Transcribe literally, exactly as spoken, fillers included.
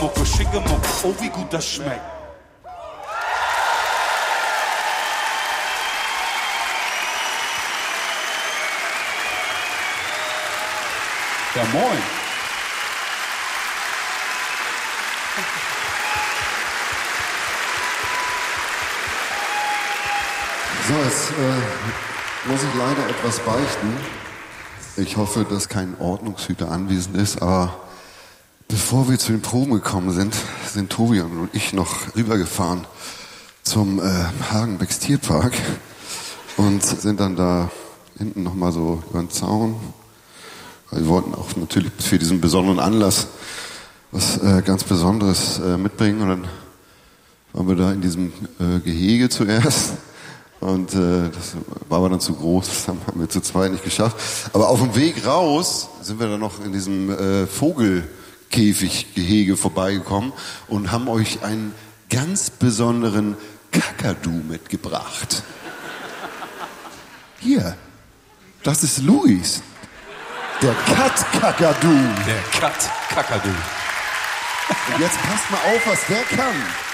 Mucke, schicke Mucke, oh wie gut das schmeckt. Ja, moin. So, jetzt äh, muss ich leider etwas beichten. Ich hoffe, dass kein Ordnungshüter anwesend ist, aber bevor wir zu den Proben gekommen sind, sind Tobian und ich noch rübergefahren zum äh, Hagenbecks Tierpark und sind dann da hinten nochmal so über den Zaun. Wir wollten auch natürlich für diesen besonderen Anlass was äh, ganz Besonderes äh, mitbringen und dann waren wir da in diesem äh, Gehege zuerst. Und äh, das war aber dann zu groß, das haben wir zu zweit nicht geschafft. Aber auf dem Weg raus sind wir dann noch in diesem äh, Vogelkäfiggehege vorbeigekommen und haben euch einen ganz besonderen Kakadu mitgebracht. Hier, das ist Luis, der Kat-Kakadu. Der Kat-Kakadu. Und jetzt passt mal auf, was der kann.